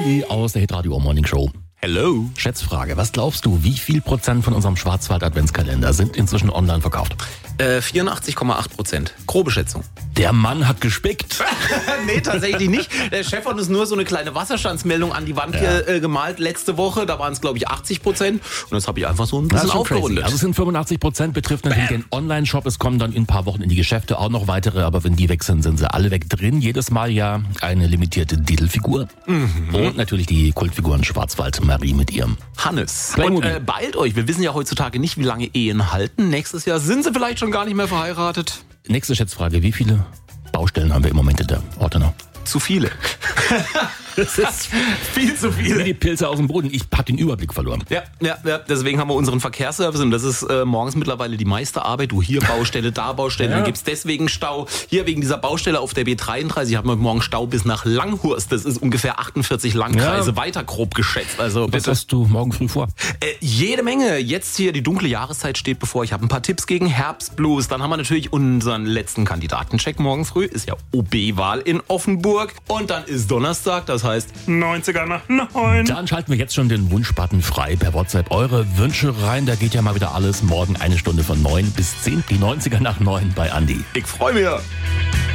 Andi aus der Hitradio Morning Show. Hello. Schätzfrage, was glaubst du, wie viel Prozent von unserem Schwarzwald-Adventskalender sind inzwischen online verkauft? 84,8%. Grobe Schätzung. Der Mann hat gespickt. Nee, tatsächlich nicht. Der Chef hat uns nur so eine kleine Wasserstandsmeldung an die Wand gemalt letzte Woche. Da waren es, glaube ich, 80%. Und das habe ich einfach so ein bisschen aufgerundet. Also es sind 85%, betrifft natürlich den Online-Shop. Es kommen dann in ein paar Wochen in die Geschäfte auch noch weitere. Aber wenn die weg sind, sind sie alle weg drin. Jedes Mal ja eine limitierte Diddle-Figur. Und natürlich die Kultfiguren Schwarzwald-Marie mit ihrem Hannes. Und beeilt euch. Wir wissen ja heutzutage nicht, wie lange Ehen halten. Nächstes Jahr sind sie vielleicht schon gar nicht mehr verheiratet. Nächste Schätzfrage, wie viele Baustellen haben wir im Moment in der Ortenau? Zu viele. Das ist viel zu wie viele. die Pilze aus dem Boden. Ich habe den Überblick verloren. Ja. Deswegen haben wir unseren Verkehrsservice und das ist morgens mittlerweile die meiste Arbeit. Du hier Baustelle, da Baustelle, dann gibt's deswegen Stau. Hier wegen dieser Baustelle auf der B33 haben wir morgen Stau bis nach Langhurst. Das ist ungefähr 48 Landkreise weiter grob geschätzt. Also Was hast du morgen früh vor? jede Menge. Jetzt hier die dunkle Jahreszeit steht bevor. Ich habe ein paar Tipps gegen Herbstblues. Dann haben wir natürlich unseren letzten Kandidatencheck morgen früh. Ist ja OB-Wahl in Offenburg. Und dann ist Donnerstag, das heißt 90er nach 9. Dann schalten wir jetzt schon den Wunschbutton frei per WhatsApp. Eure Wünsche rein, da geht ja mal wieder alles. Morgen eine Stunde von 9 bis 10, die 90er nach 9 bei Andi. Ich freue mich.